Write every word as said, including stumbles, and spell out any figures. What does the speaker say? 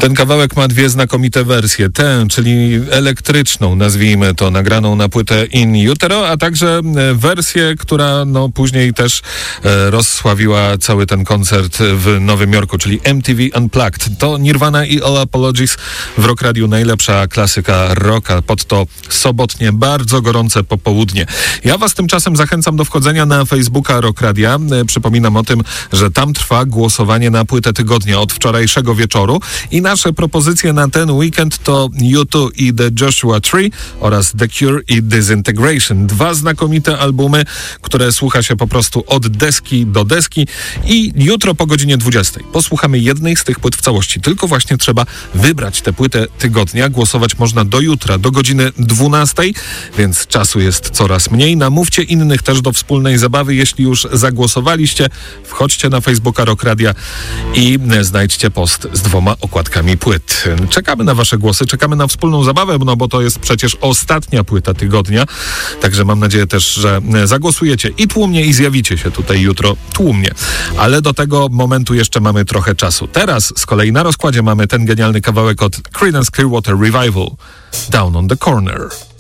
Ten kawałek ma dwie znakomite wersje. Tę, czyli elektryczną, nazwijmy to, nagraną na płytę In Utero, a także wersję, która no, później też e, rozsławiła cały ten koncert w Nowym Jorku, czyli M T V Unplugged. To Nirvana i All Apologies w Rock Radiu, najlepsza klasyka rocka. Pod to sobotnie, bardzo gorące popołudnie. Ja was tymczasem zachęcam do wchodzenia na Facebooka Rock Radia. E, przypominam o tym, że tam trwa głosowanie na płytę tygodnia od wczorajszego wieczoru i nasze propozycje na ten weekend to U two i The Joshua Tree oraz The Cure i Disintegration. Dwa znakomite albumy, które słucha się po prostu od deski do deski i jutro po godzinie dwudziestej posłuchamy jednej z tych płyt w całości. Tylko właśnie trzeba wybrać tę płytę tygodnia. Głosować można do jutra, do godziny dwunastej, więc czasu jest coraz mniej. Namówcie innych też do wspólnej zabawy. Jeśli już zagłosowaliście, wchodźcie na Facebooka Rock Radia i znajdźcie post z dwoma okładkami płyt. Czekamy na wasze głosy, czekamy na wspólną zabawę, no bo to jest przecież ostatnia płyta tygodnia, także mam nadzieję też, że zagłosujecie i tłumnie i zjawicie się tutaj jutro tłumnie. Ale do tego momentu jeszcze mamy trochę czasu. Teraz z kolei na rozkładzie mamy ten genialny kawałek od Creedence Clearwater Revival, Down on the Corner.